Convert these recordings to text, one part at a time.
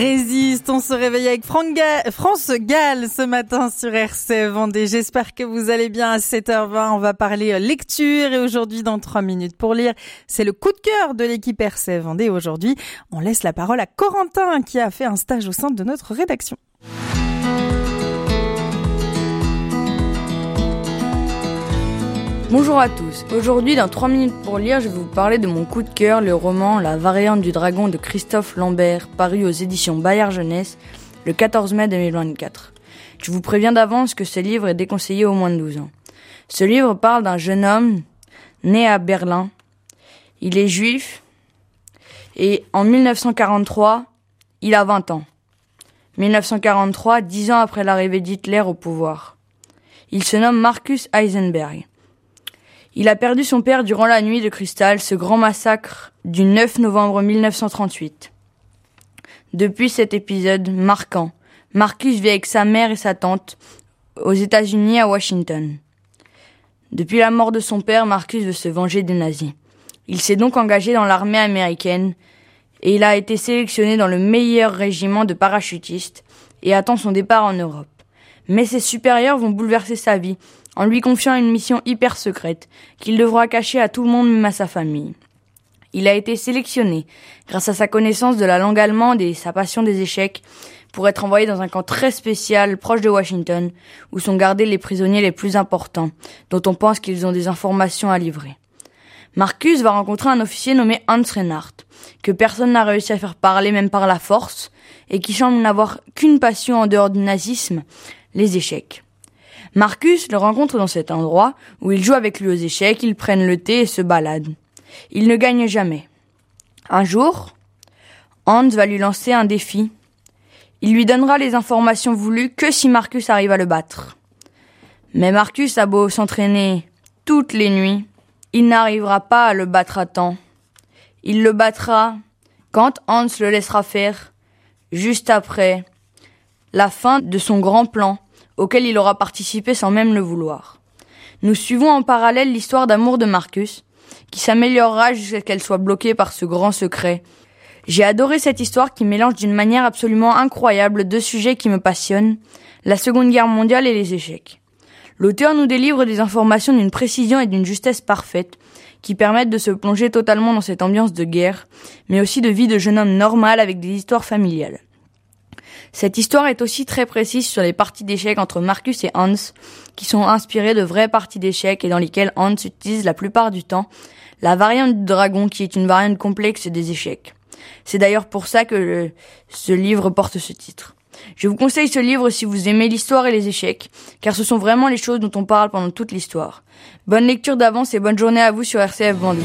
Résiste, on se réveille avec France Gall ce matin sur RCF Vendée. J'espère que vous allez bien. À 7h20, on va parler lecture et aujourd'hui dans 3 minutes pour lire, c'est le coup de cœur de l'équipe RCF Vendée. Aujourd'hui, on laisse la parole à Corentin qui a fait un stage au sein de notre rédaction. Bonjour à tous. Aujourd'hui, dans 3 minutes pour lire, je vais vous parler de mon coup de cœur, le roman La variante du dragon de Christophe Lambert, paru aux éditions Bayard Jeunesse le 14 mai 2024. Je vous préviens d'avance que ce livre est déconseillé aux moins de 12 ans. Ce livre parle d'un jeune homme né à Berlin. Il est juif et en 1943, il a 20 ans. 1943, 10 ans après l'arrivée d'Hitler au pouvoir. Il se nomme Marcus Heisenberg. Il a perdu son père durant la nuit de cristal, ce grand massacre du 9 novembre 1938. Depuis cet épisode marquant, Marcus vit avec sa mère et sa tante aux États-Unis à Washington. Depuis la mort de son père, Marcus veut se venger des nazis. Il s'est donc engagé dans l'armée américaine et il a été sélectionné dans le meilleur régiment de parachutistes et attend son départ en Europe. Mais ses supérieurs vont bouleverser sa vie en lui confiant une mission hyper secrète qu'il devra cacher à tout le monde, même à sa famille. Il a été sélectionné, grâce à sa connaissance de la langue allemande et sa passion des échecs, pour être envoyé dans un camp très spécial proche de Washington, où sont gardés les prisonniers les plus importants, dont on pense qu'ils ont des informations à livrer. Marcus va rencontrer un officier nommé Hans Reinhardt, que personne n'a réussi à faire parler même par la force, et qui semble n'avoir qu'une passion en dehors du nazisme, les échecs. Marcus le rencontre dans cet endroit où il joue avec lui aux échecs, ils prennent le thé et se baladent. Il ne gagne jamais. Un jour, Hans va lui lancer un défi. Il lui donnera les informations voulues que si Marcus arrive à le battre. Mais Marcus a beau s'entraîner toutes les nuits, il n'arrivera pas à le battre à temps. Il le battra quand Hans le laissera faire, juste après la fin de son grand plan, auquel il aura participé sans même le vouloir. Nous suivons en parallèle l'histoire d'amour de Marcus, qui s'améliorera jusqu'à ce qu'elle soit bloquée par ce grand secret. J'ai adoré cette histoire qui mélange d'une manière absolument incroyable deux sujets qui me passionnent, la Seconde Guerre mondiale et les échecs. L'auteur nous délivre des informations d'une précision et d'une justesse parfaite, qui permettent de se plonger totalement dans cette ambiance de guerre, mais aussi de vie de jeune homme normal avec des histoires familiales. Cette histoire est aussi très précise sur les parties d'échecs entre Marcus et Hans, qui sont inspirées de vraies parties d'échecs et dans lesquelles Hans utilise la plupart du temps la variante du dragon, qui est une variante complexe des échecs. C'est d'ailleurs pour ça que ce livre porte ce titre. Je vous conseille ce livre si vous aimez l'histoire et les échecs, car ce sont vraiment les choses dont on parle pendant toute l'histoire. Bonne lecture d'avance et bonne journée à vous sur RCF Vendée.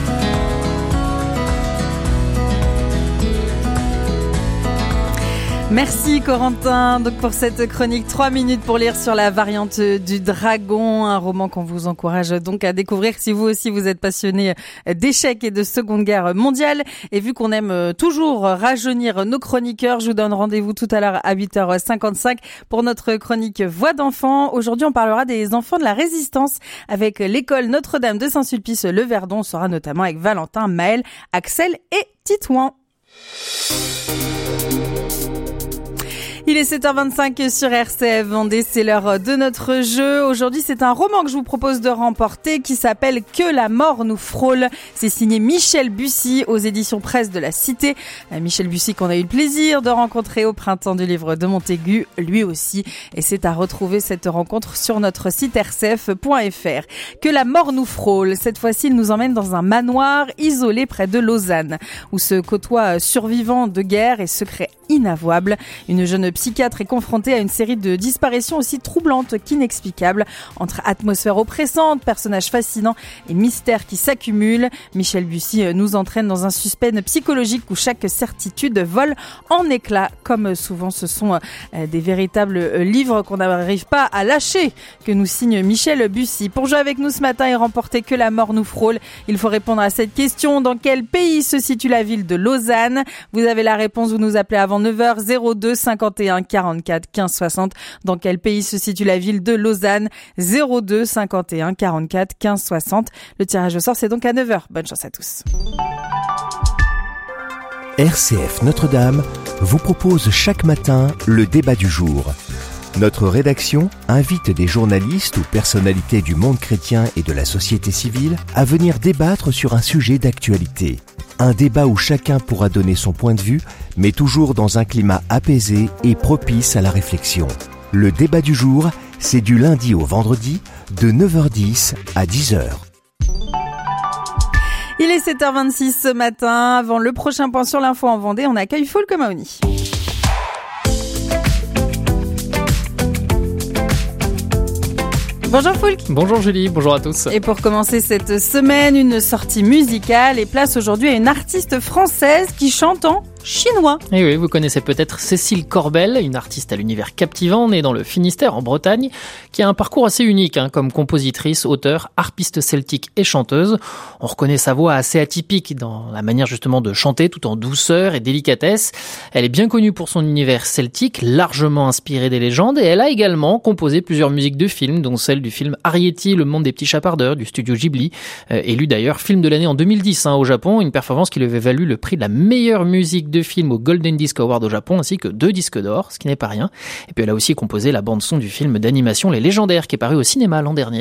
Merci Corentin donc pour cette chronique 3 minutes pour lire sur la variante du dragon, un roman qu'on vous encourage donc à découvrir si vous aussi vous êtes passionné d'échecs et de Seconde Guerre mondiale. Et vu qu'on aime toujours rajeunir nos chroniqueurs, je vous donne rendez-vous tout à l'heure à 8h55 pour notre chronique Voix d'enfants. Aujourd'hui on parlera des enfants de la résistance avec l'école Notre-Dame de Saint-Sulpice Le Verdon. On sera notamment avec Valentin, Maël, Axel et Titouan. Il est 7h25 sur RCF Vendée, c'est l'heure de notre jeu. Aujourd'hui, c'est un roman que je vous propose de remporter qui s'appelle « Que la mort nous frôle ». C'est signé Michel Bussy aux éditions Presse de la Cité. Michel Bussy qu'on a eu le plaisir de rencontrer au printemps du livre de Montaigu, lui aussi. Et c'est à retrouver cette rencontre sur notre site rcf.fr. « Que la mort nous frôle ». Cette fois-ci, il nous emmène dans un manoir isolé près de Lausanne, où se côtoient survivants de guerre et secrets inavouables. Une jeune psychiatre est confrontée à une série de disparitions aussi troublantes qu'inexplicables. Entre atmosphère oppressante, personnages fascinants et mystères qui s'accumulent, Michel Bussy nous entraîne dans un suspense psychologique où chaque certitude vole en éclats. Comme souvent, ce sont des véritables livres qu'on n'arrive pas à lâcher, que nous signe Michel Bussy. Pour jouer avec nous ce matin et remporter Que la mort nous frôle, il faut répondre à cette question. Dans quel pays se situe la ville de Lausanne? Vous avez la réponse, vous nous appelez avant 9h 02 51 44 15 60. Dans quel pays se situe la ville de Lausanne? 02 51 44 15 60. Le tirage au sort, c'est donc à 9h. Bonne chance à tous. RCF Notre-Dame, vous propose chaque matin le débat du jour. Notre rédaction invite des journalistes ou personnalités du monde chrétien et de la société civile à venir débattre sur un sujet d'actualité. Un débat où chacun pourra donner son point de vue, mais toujours dans un climat apaisé et propice à la réflexion. Le débat du jour, c'est du lundi au vendredi, de 9h10 à 10h. Il est 7h26 ce matin. Avant le prochain point sur l'info en Vendée, on accueille Foulk Maoni. Bonjour Foulk. Bonjour Julie, bonjour à tous. Et pour commencer cette semaine, une sortie musicale et place aujourd'hui à une artiste française qui chante en chinois. Et oui, vous connaissez peut-être Cécile Corbel, une artiste à l'univers captivant, née dans le Finistère en Bretagne, qui a un parcours assez unique comme compositrice, auteure, harpiste celtique et chanteuse. On reconnaît sa voix assez atypique dans la manière justement de chanter tout en douceur et délicatesse. Elle est bien connue pour son univers celtique, largement inspiré des légendes, et elle a également composé plusieurs musiques de films, dont celle du film Arrietty, Le Monde des Petits Chapardeurs du studio Ghibli, élu d'ailleurs film de l'année en 2010 au Japon, une performance qui lui avait valu le prix de la meilleure musique de film au Golden Disc Award au Japon, ainsi que 2 disques d'or, ce qui n'est pas rien. Et puis elle a aussi composé la bande-son du film d'animation Les Légendaires, qui est paru au cinéma l'an dernier.